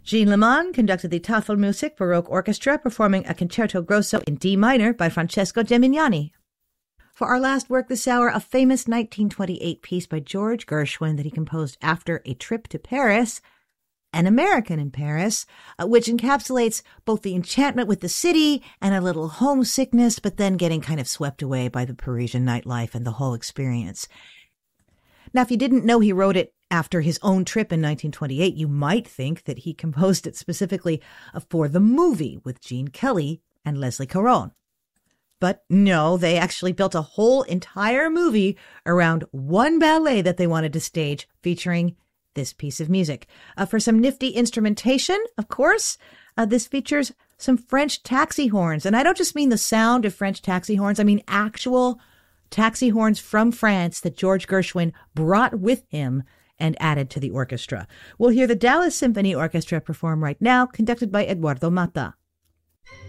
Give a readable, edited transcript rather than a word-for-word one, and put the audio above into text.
Jean Leman conducted the Tafelmusik Baroque Orchestra, performing a concerto grosso in D minor by Francesco Gemignani. For our last work this hour, a famous 1928 piece by George Gershwin that he composed after a trip to Paris, An American in Paris, which encapsulates both the enchantment with the city and a little homesickness, but then getting kind of swept away by the Parisian nightlife and the whole experience. Now, if you didn't know he wrote it after his own trip in 1928, you might think that he composed it specifically for the movie with Gene Kelly and Leslie Caron. But no, they actually built a whole entire movie around one ballet that they wanted to stage featuring this piece of music. For some nifty instrumentation, of course, this features some French taxi horns. And I don't just mean the sound of French taxi horns. I mean actual taxi horns from France that George Gershwin brought with him and added to the orchestra. We'll hear the Dallas Symphony Orchestra perform right now, conducted by Eduardo Mata.